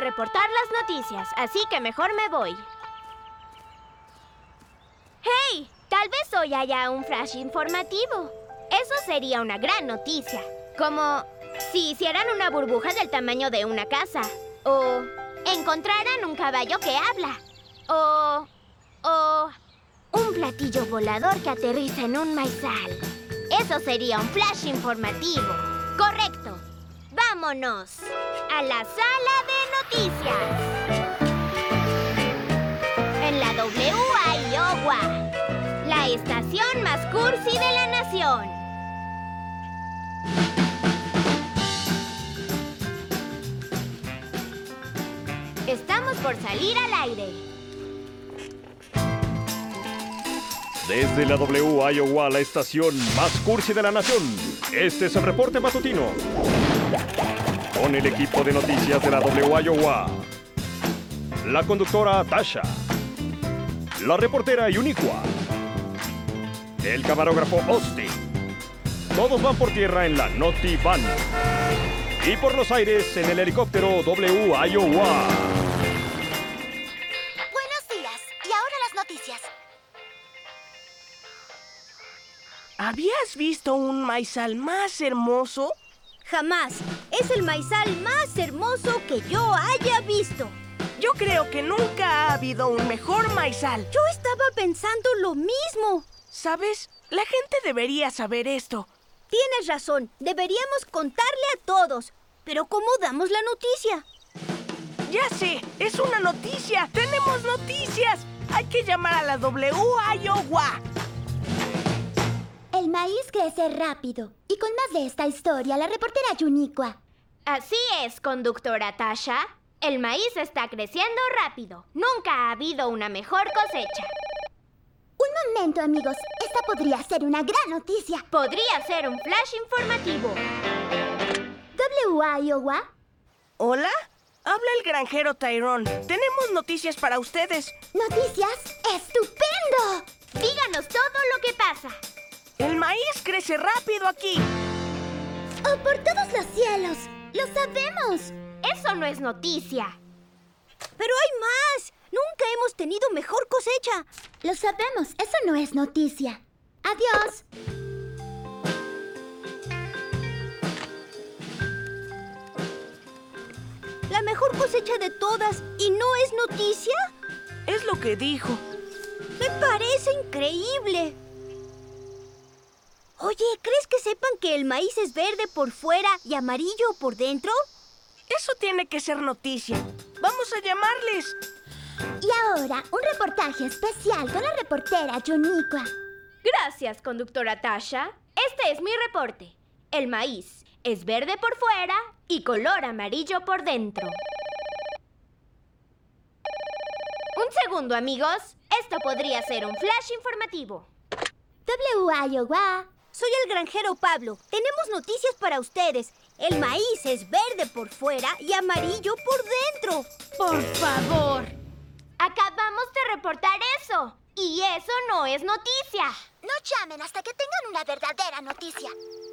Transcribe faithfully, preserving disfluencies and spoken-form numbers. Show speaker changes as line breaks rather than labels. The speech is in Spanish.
reportar las noticias, así que mejor me voy. ¡Hey! Tal vez hoy haya un flash informativo. Eso sería una gran noticia. Como si hicieran una burbuja del tamaño de una casa. O encontraran un caballo que habla. O... O... un platillo volador que aterriza en un maizal. Eso sería un flash informativo. Correcto. ¡Vámonos! A la sala de noticias. En la W a Iowa, la estación más cursi de la nación. Estamos por salir al aire.
Desde la W a Iowa, la estación más cursi de la nación, este es el reporte matutino. Con el equipo de noticias de la W a Iowa, la conductora Tasha, la reportera Uniqua, el camarógrafo Austin. Todos van por tierra en la Noti Van y por los aires en el helicóptero W a Iowa.
Buenos días. Y ahora las noticias.
¿Habías visto un maizal más hermoso?
Jamás. Es el maizal más hermoso que yo haya visto.
Yo creo que nunca ha habido un mejor maizal.
Yo estaba pensando lo mismo.
¿Sabes? La gente debería saber esto.
Tienes razón. Deberíamos contarle a todos. Pero ¿cómo damos la noticia?
Ya sé, es una noticia. ¡Tenemos noticias! Hay que llamar a la W a Iowa.
El maíz crece rápido. Y con más de esta historia, la reportera Uniqua.
Así es, conductora Tasha. El maíz está creciendo rápido. Nunca ha habido una mejor cosecha.
Un momento, amigos. Esta podría ser una gran noticia.
Podría ser un flash informativo.
W a Iowa.
¿Hola? Habla el granjero Tyrone. Tenemos noticias para ustedes.
¡Noticias! ¡Estupendo!
Díganos todo lo que pasa.
El maíz crece rápido aquí.
¡Oh, por todos los cielos! ¡Lo sabemos!
Eso no es noticia.
¡Pero hay más! ¡Nunca hemos tenido mejor cosecha!
Lo sabemos. Eso no es noticia. ¡Adiós!
¿La mejor cosecha de todas y no es noticia?
Es lo que dijo.
¡Me parece increíble! Oye, ¿crees que sepan que el maíz es verde por fuera y amarillo por dentro?
Eso tiene que ser noticia. Vamos a llamarles.
Y ahora, un reportaje especial con la reportera Uniqua.
Gracias, conductora Tasha. Este es mi reporte. El maíz es verde por fuera y color amarillo por dentro. Un segundo, amigos. Esto podría ser un flash informativo.
W a Iowa.
Soy el granjero Pablo. Tenemos noticias para ustedes. El maíz es verde por fuera y amarillo por dentro.
¡Por favor! Acabamos de reportar eso. Y eso no es noticia.
No llamen hasta que tengan una verdadera noticia.